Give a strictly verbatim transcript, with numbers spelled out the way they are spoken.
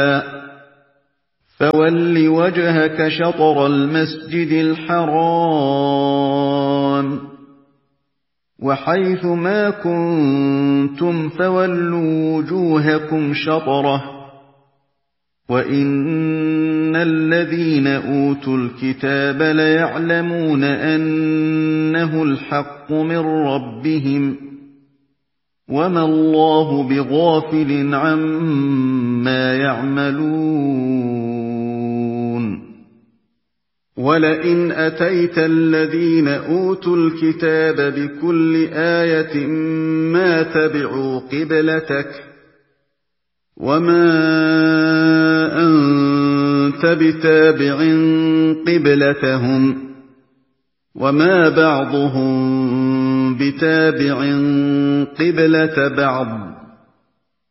فَوَلِّ وَجْهَكَ شَطْرَ الْمَسْجِدِ الْحَرَامِ وَحَيْثُ مَا كُنتُمْ فَوَلُّوا وُجُوهَكُمْ شَطْرَهُ وَإِنَّ الَّذِينَ أُوتُوا الْكِتَابَ لَيَعْلَمُونَ أَنَّهُ الْحَقُّ مِنْ رَبِّهِمْ وَمَا اللَّهُ بِغَافِلٍ عَمَّا يَعْمَلُونَ وَلَئِنْ أَتَيْتَ الَّذِينَ أُوتُوا الْكِتَابَ بِكُلِّ آيَةٍ مَا تَبِعُوا قِبْلَتَكَ وَمَا أَنْتَ بِتَابِعٍ قِبْلَتَهُمْ وَمَا بَعْضُهُم بِتَابِعٍ قِبْلَةَ بَعْضٍ